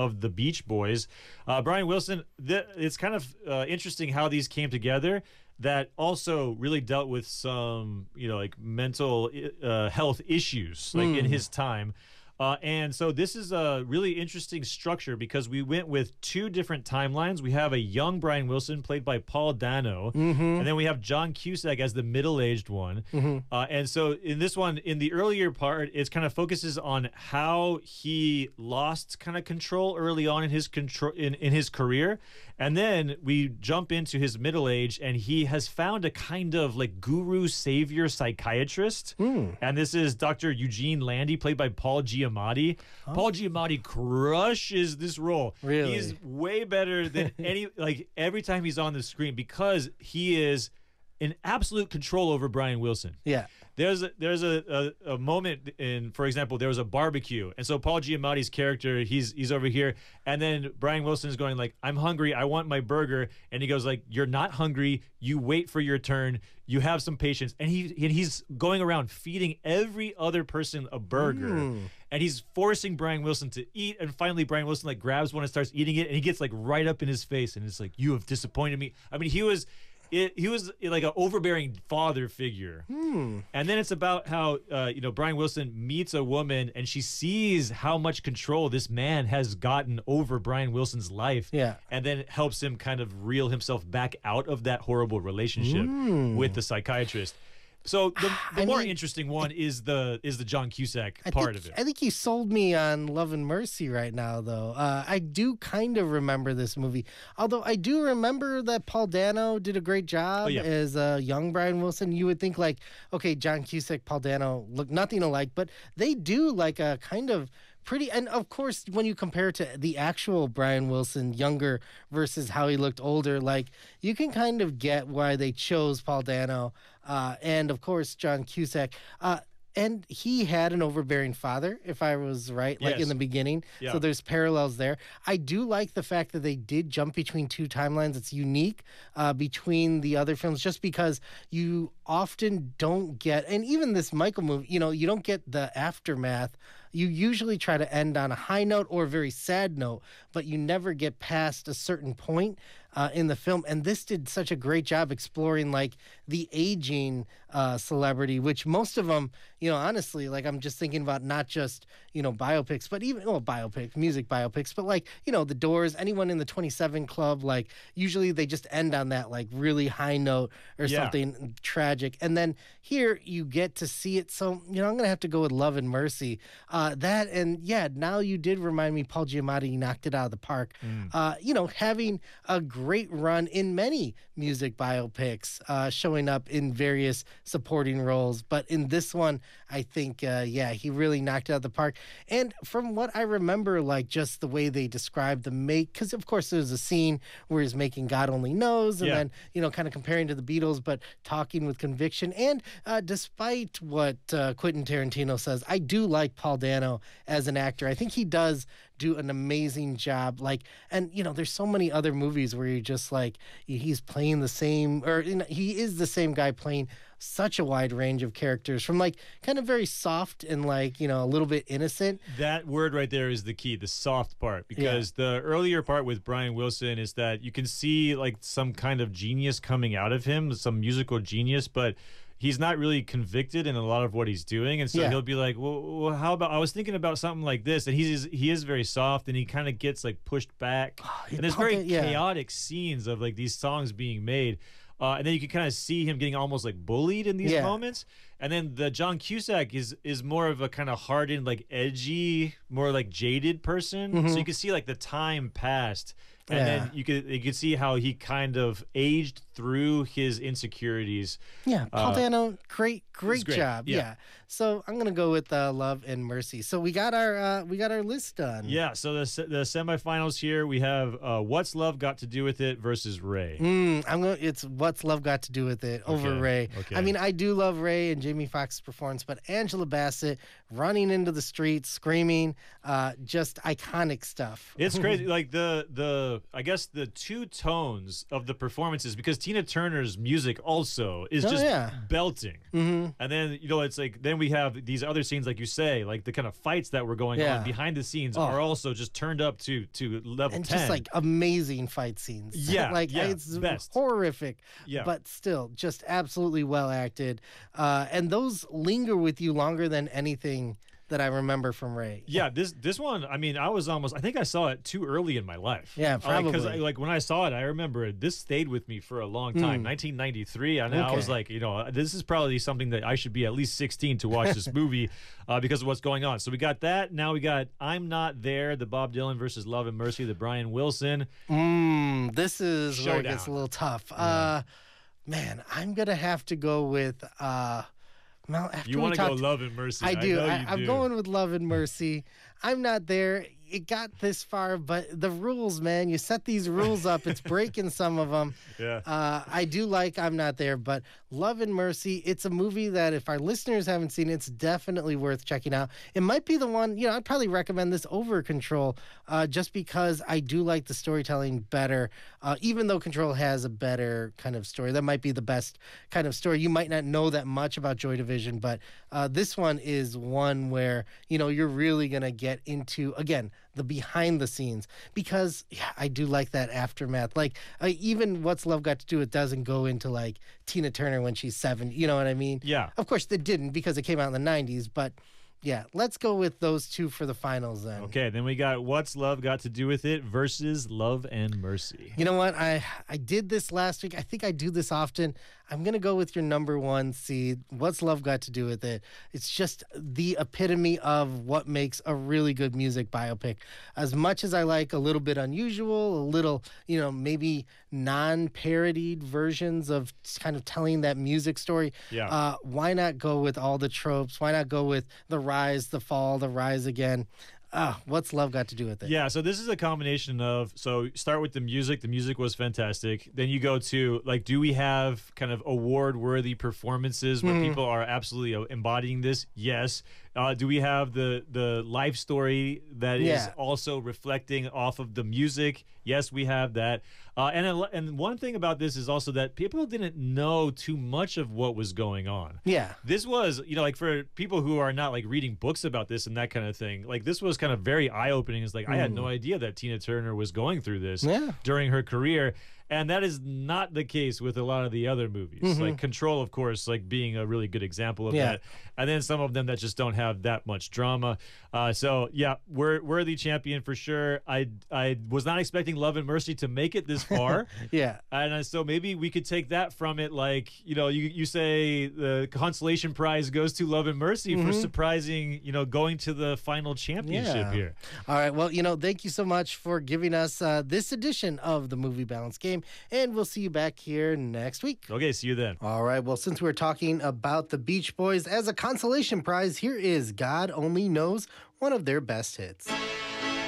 of the Beach Boys. Brian Wilson, it's kind of interesting how these came together. That also really dealt with some, like mental health issues, like in his time. And so this is a really interesting structure because we went with two different timelines. We have a young Brian Wilson played by Paul Dano, and then we have John Cusack as the middle-aged one. And so in this one, in the earlier part, it kind of focuses on how he lost kind of control early on in his career, and then we jump into his middle age, and he has found a kind of like guru savior psychiatrist, and this is Dr. Eugene Landy, played by Paul Giamatti. Paul Giamatti crushes this role. Really? He's way better than every time he's on the screen because he is in absolute control over Brian Wilson. Yeah. There's a moment for example, there was a barbecue, and so Paul Giamatti's character, he's over here, and then Brian Wilson is going like, I'm hungry, I want my burger, and he goes like, you're not hungry, you wait for your turn, you have some patience, and he's going around feeding every other person a burger, and he's forcing Brian Wilson to eat, and finally Brian Wilson like grabs one and starts eating it, and he gets like right up in his face, and it's like, you have disappointed me. I mean, he was like an overbearing father figure. And then it's about how, Brian Wilson meets a woman and she sees how much control this man has gotten over Brian Wilson's life. Yeah. And then helps him kind of reel himself back out of that horrible relationship with the psychiatrist. So the more interesting one is the John Cusack part of it. I think you sold me on Love and Mercy right now, though. I do kind of remember this movie, although I do remember that Paul Dano did a great job as young Brian Wilson. You would think like, okay, John Cusack, Paul Dano look nothing alike, but they do like a kind of pretty, and of course, when you compare it to the actual Brian Wilson, younger versus how he looked older, like you can kind of get why they chose Paul Dano, and of course John Cusack. And he had an overbearing father, if I was right, like in the beginning. Yeah. So there's parallels there. I do like the fact that they did jump between two timelines. It's unique between the other films just because you often don't get, and even this Michael movie, you don't get the aftermath. You usually try to end on a high note or a very sad note, but you never get past a certain point in the film. And this did such a great job exploring like the aging celebrity, which most of them, honestly, like I'm just thinking about not just, biopics, but even biopics, music biopics, but like, The Doors, anyone in the 27 Club, like usually they just end on that like really high note or something tragic. And then here you get to see it. So, I'm going to have to go with Love and Mercy. Now you did remind me, Paul Giamatti knocked it out of the park. Having a great run in many music biopics, showing up in various supporting roles. But in this one, I think, he really knocked it out of the park. And from what I remember, like just the way they described the because of course there's a scene where he's making God Only Knows, and then, kind of comparing to the Beatles, but talking with conviction. And despite what Quentin Tarantino says, I do like Paul Dano as an actor. I think he does do an amazing job. Like, and there's so many other movies where you're just like, he's playing the same, or he is the same guy playing such a wide range of characters, from like kind of very soft and like, a little bit innocent. That word right there is the key, the soft part, because the earlier part with Brian Wilson is that you can see like some kind of genius coming out of him, some musical genius, but he's not really convicted in a lot of what he's doing, and so he'll be like, well, how about, I was thinking about something like this, and he is very soft, and he kind of gets like pushed back, and there's very chaotic scenes of like these songs being made, and then you can kind of see him getting almost like bullied in these moments. And then the John Cusack is more of a kind of hardened, like edgy, more like jaded person. So you can see like the time passed. And then you could see how he kind of aged through his insecurities. Yeah, Paul Dano, great job. Yeah. So I'm gonna go with Love and Mercy. So we got our list done. Yeah. So the semifinals here, we have What's Love Got to Do with It versus Ray. It's What's Love Got to Do with It over Ray. Okay. I mean, I do love Ray and Jamie Foxx's performance, but Angela Bassett running into the streets, screaming, just iconic stuff. It's crazy. Like the I guess the two tones of the performances, because Tina Turner's music also is just belting. And then, you know, it's like, then we have these other scenes, like you say, like the kind of fights that were going on behind the scenes are also just turned up to level 10. And just like amazing fight scenes. It's best. Horrific, but still just absolutely well acted. And those linger with you longer than anything that I remember from Ray. Yeah, this one, I mean, I think I saw it too early in my life. Yeah, probably. Because like when I saw it, I remember this stayed with me for a long time. 1993, and I was like, you know, this is probably something that I should be at least 16 to watch this movie because of what's going on. So we got that. Now we got I'm Not There, the Bob Dylan versus Love and Mercy, the Brian Wilson. This is Showdown. where it gets a little tough. Man, I'm going to have to go with... Well, you want to go Love and Mercy. I do. I'm going with Love and Mercy. I'm Not There. It got this far, but the rules, man, you set these rules up. It's breaking some of them. Yeah. I do like I'm Not There, but Love and Mercy, it's a movie that if our listeners haven't seen, it's definitely worth checking out. It might be the one, you know, I'd probably recommend this over Control just because I do like the storytelling better. Even though Control has a better kind of story, that might be the best kind of story. You might not know that much about Joy Division, but this one is one where, you know, you're really going to get into, again, the behind the scenes, because I do like that aftermath. Like even What's Love Got to Do, it doesn't go into like Tina Turner when she's 7. You know what I mean? Yeah. Of course it didn't because it came out in the 90s, but yeah, let's go with those two for the finals then. Okay, then we got What's Love Got to Do with It versus Love and Mercy. You know what? I did this last week. I think I do this often. I'm going to go with your number 1 seed. What's Love Got to Do with It? It's just the epitome of what makes a really good music biopic. As much as I like a little bit unusual, a little, you know, maybe non-parodied versions of kind of telling that music story, why not go with all the tropes? Why not go with the rise, the fall, the rise again? What's Love Got to Do with It? Yeah, so this is a combination of, so start with the music. The music was fantastic. Then you go to, like, do we have kind of award-worthy performances where people are absolutely embodying this? Yes. Do we have the life story that is also reflecting off of the music? Yes, we have that. And one thing about this is also that people didn't know too much of what was going on. Yeah. This was, you know, like for people who are not like reading books about this and that kind of thing, like this was kind of very eye-opening. It's like, I had no idea that Tina Turner was going through this during her career. And that is not the case with a lot of the other movies. Like Control, of course, like being a really good example of that. And then some of them that just don't have that much drama. So, yeah, worthy champion for sure. I was not expecting Love and Mercy to make it this far. And so maybe we could take that from it. Like, you know, you say the consolation prize goes to Love and Mercy for surprising, you know, going to the final championship here. All right. Well, you know, thank you so much for giving us this edition of the Movie Balance Game. And we'll see you back here next week. Okay, see you then. All right. Well, since we're talking about the Beach Boys, as a consolation prize, here is God Only Knows, one of their best hits.